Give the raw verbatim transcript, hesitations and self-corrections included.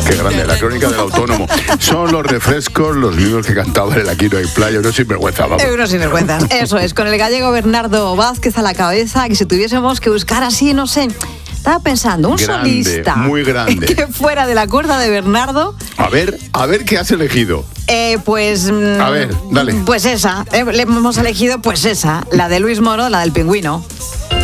Qué grande, la crónica del autónomo. Son los refrescos los mismos que cantaban el Aquí no hay playa, unos sinvergüenza, vamos. Unos sinvergüenzas, eso es, con el gallego Bernardo Vázquez a la cabeza, que si tuviésemos que buscar así, no sé, estaba pensando, un grande, solista muy grande, que fuera de la cuerda de Bernardo. A ver, a ver qué has elegido. Eh, pues... A ver, dale. Pues esa, eh, le hemos elegido pues esa, la de Luis Moro, la del Pingüino.